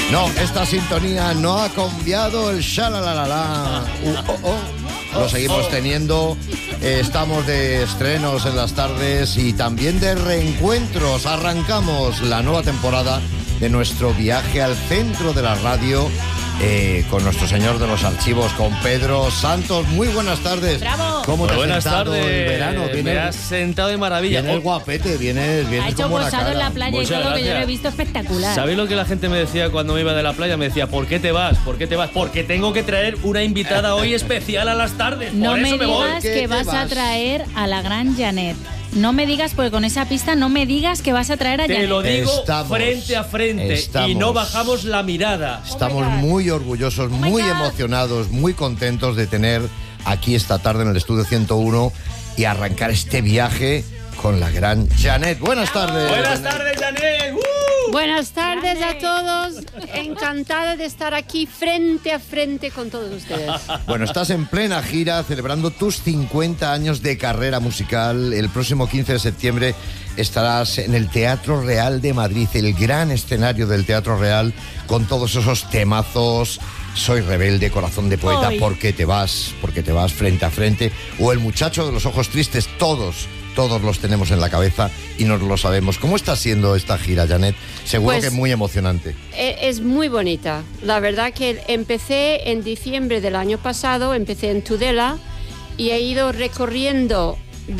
No, esta sintonía no ha cambiado el shalalalala. Lo seguimos teniendo. Estamos de estrenos en las tardes y también de reencuentros. Arrancamos la nueva temporada de nuestro viaje al centro de la radio con nuestro señor de los archivos, con Pedro Santos. Muy buenas tardes. ¡Bravo! ¿Cómo te has Buenas sentado tardes. el verano? Me has sentado de maravilla. Viene el guapete, vienes Ha hecho como una posado en cara. la playa y Muchas todo, que yo lo he gracias. visto espectacular. ¿Sabéis lo que la gente me decía cuando me iba de la playa? Me decía, ¿por qué te vas? ¿Por qué te vas? Porque tengo que traer una invitada hoy especial a las tardes. No Por me eso me voy. digas ¿Qué que te vas a vas? traer a la gran Janet. No me digas, porque con esa pista no me digas que vas a traer a Te Janet. lo digo Estamos, frente a frente y no bajamos la mirada. Estamos muy orgullosos, muy emocionados, muy contentos de tener aquí esta tarde en el Estudio 101 y arrancar este viaje con la gran Janet. Buenas tardes. Buenas tardes, Janet. Buenas tardes a todos. Encantada de estar aquí frente a frente con todos ustedes. Bueno, estás en plena gira celebrando tus 50 años de carrera musical. El próximo 15 de septiembre estarás en el Teatro Real de Madrid, el gran escenario del Teatro Real, con todos esos temazos. Soy rebelde, corazón de poeta, Hoy. ¿por qué te vas? Porque te vas frente a frente. O el muchacho de los ojos tristes, todos los tenemos en la cabeza y nos lo sabemos. ¿Cómo está siendo esta gira, Janet? Seguro Pues, que es muy emocionante. Es muy bonita. La verdad que empecé en diciembre del año pasado, empecé en Tudela y he ido recorriendo